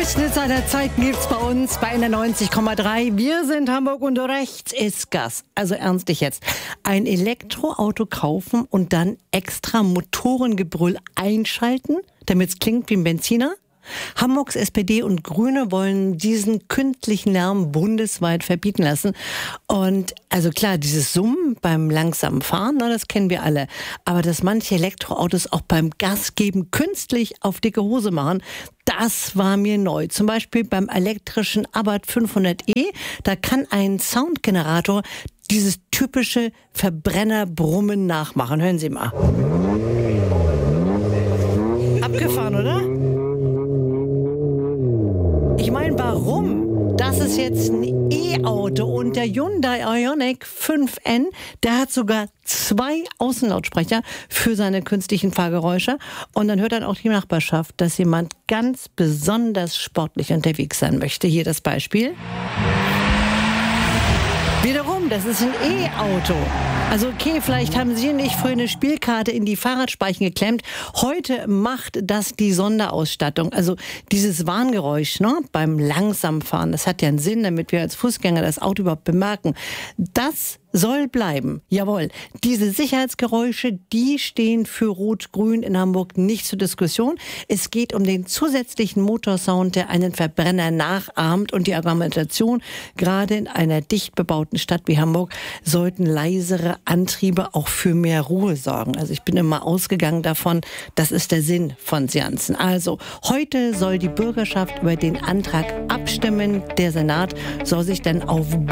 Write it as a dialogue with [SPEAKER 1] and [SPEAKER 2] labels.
[SPEAKER 1] Durchschnitt seiner Zeiten gibt's bei uns bei 91,3. Wir sind Hamburg und rechts ist Gas. Also ernstlich jetzt. Ein Elektroauto kaufen und dann extra Motorengebrüll einschalten, damit es klingt wie ein Benziner? Hamburgs SPD und Grüne wollen diesen künstlichen Lärm bundesweit verbieten lassen. Und also klar, dieses Summen beim langsamen Fahren, das kennen wir alle. Aber dass manche Elektroautos auch beim Gasgeben künstlich auf dicke Hose machen, das war mir neu. Zum Beispiel beim elektrischen Abarth 500e. Da kann ein Soundgenerator dieses typische Verbrennerbrummen nachmachen. Hören Sie mal. Abgefahren, oder? Ich meine, warum? Das ist jetzt ein E-Auto und der Hyundai Ioniq 5N, der hat sogar 2 Außenlautsprecher für seine künstlichen Fahrgeräusche. Und dann hört dann auch die Nachbarschaft, dass jemand ganz besonders sportlich unterwegs sein möchte. Hier das Beispiel. Wiederum, das ist ein E-Auto. Also okay, vielleicht haben Sie nicht früher eine Spielkarte in die Fahrradspeichen geklemmt. Heute macht das die Sonderausstattung. Also dieses Warngeräusch beim Langsamfahren, das hat ja einen Sinn, damit wir als Fußgänger das Auto überhaupt bemerken. Das soll bleiben. Jawohl. Diese Sicherheitsgeräusche, die stehen für Rot-Grün in Hamburg nicht zur Diskussion. Es geht um den zusätzlichen Motorsound, der einen Verbrenner nachahmt, und die Argumentation, gerade in einer dicht bebauten Stadt wie Hamburg sollten leisere Antriebe auch für mehr Ruhe sorgen. Also ich bin immer ausgegangen davon, das ist der Sinn von Seanzen. Also heute soll die Bürgerschaft über den Antrag abstimmen. Der Senat soll sich dann auf